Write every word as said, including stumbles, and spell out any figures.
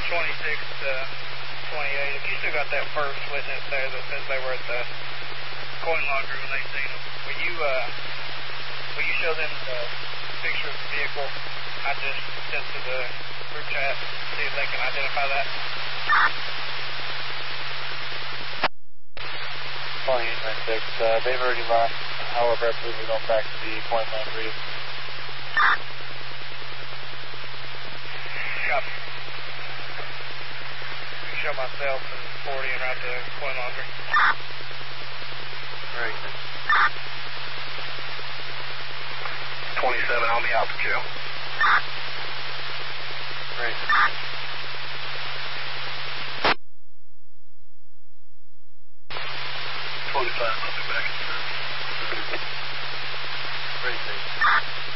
twenty-six to twenty-eight. If you still got that first witness there that says they were at the coin laundry when they seen them, will you, uh, will you show them the picture of the vehicle I just sent to the group chat, see if they can identify that? twenty-eight ninety-six, uh, they've already lost. However, I believe we're going back to the coin laundry. Copy. Show myself and forty and route to coin laundry. Right. twenty-seven on the Alpha Joe. Right. twenty-five, I'll be back in service. Great, thanks.